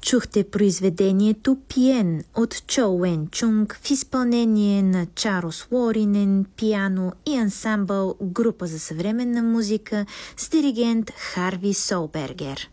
Чухте произведението «Пиен» от Чо Уен Чунг в изпълнение на Чарлз Уоринен, пиано и ансамбъл група за съвременна музика с диригент Харви Солбергер.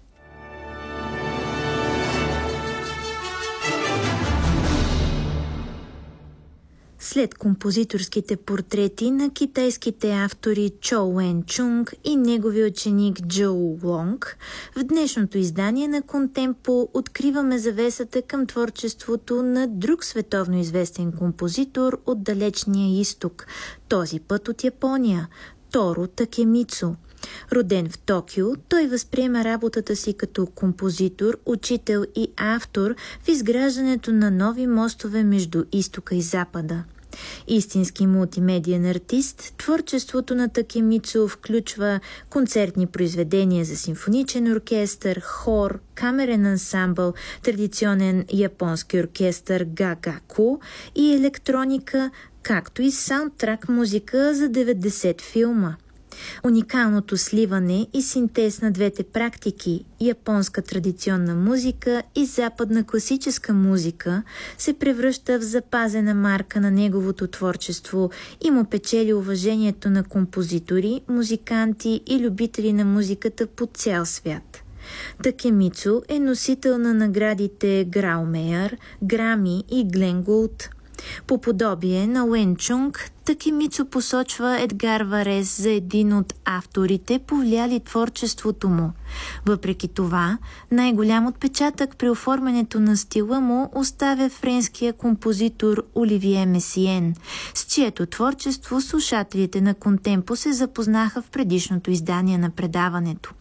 След композиторските портрети на китайските автори Чо Уен Чунг и неговия ученик Джоу Лонг, в днешното издание на Контемпо откриваме завесата към творчеството на друг световно известен композитор от далечния изток, този път от Япония – Тору Такемицу. Роден в Токио, той възприема работата си като композитор, учител и автор в изграждането на нови мостове между изтока и запада. Истински мултимедиен артист, творчеството на Такемицу включва концертни произведения за симфоничен оркестър, хор, камерен ансамбъл, традиционен японски оркестър Гагаку и електроника, както и саундтрак музика за 90 филма. Уникалното сливане и синтез на двете практики – японска традиционна музика и западна класическа музика – се превръща в запазена марка на неговото творчество и му печели уважението на композитори, музиканти и любители на музиката по цял свят. Такемицу е носител на наградите Граумеер, Грами и Глен Гулд. По подобие на Уен Чунг, Такемицу посочва Едгар Варез за един от авторите, повлияли творчеството му. Въпреки това, най-голям отпечатък при оформянето на стила му оставя френския композитор Оливие Месиен, с чието творчество слушателите на Контемпо се запознаха в предишното издание на предаването.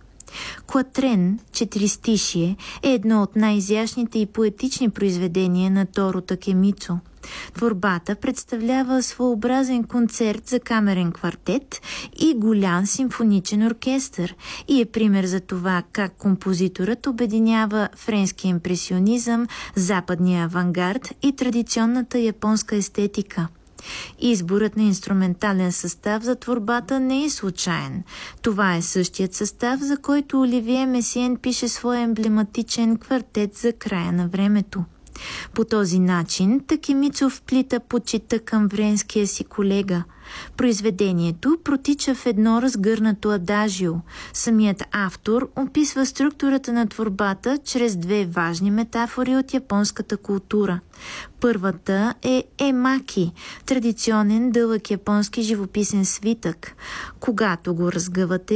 Куатрен, четиристишие, е едно от най-изящните и поетични произведения на Тору Такемицу. Творбата представлява своеобразен концерт за камерен квартет и голям симфоничен оркестър и е пример за това как композиторът обединява френския импресионизъм, западния авангард и традиционната японска естетика. Изборът на инструментален състав за творбата не е случайен. Това е същият състав, за който Оливие Месиен пише своя емблематичен квартет за края на времето. По този начин Такемицу вплита почита към френския си колега. Произведението протича в едно разгърнато адажио. Самият автор описва структурата на творбата чрез две важни метафори от японската култура. Първата е емаки, традиционен дълъг японски живописен свитък. Когато го разгъвате,